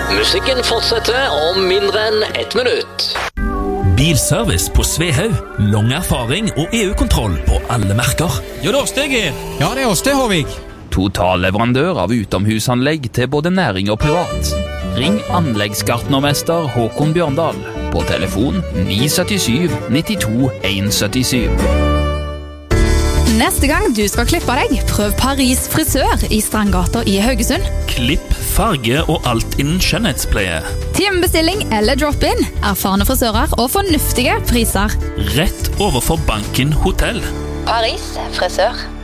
Musikken fortsetter om mindre enn 1 minutt. Bilservice på Svehaug. Lang erfaring og EU-kontroll på alle merker. Ja, det er oss det, Geir. Ja, det er oss det, Håvig. Totalleverandør av utomhusanlegg til både næring og privat. Ring anleggsgartnermester Håkon Bjørndal på telefon 977 92 177. Neste gang du skal klippe deg, prøv Paris frisør i Strandgata i Haugesund. Klipp, farge og alt innen skjønnhetspleie. Timebestilling eller drop-in, erfarne frisører og fornuftige priser. Rett overfor Banken Hotell. Paris frisør.